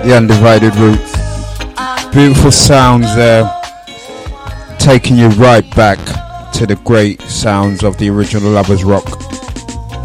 The Undivided Roots. Beautiful sounds there, taking you right back to the great sounds of the original Lovers Rock.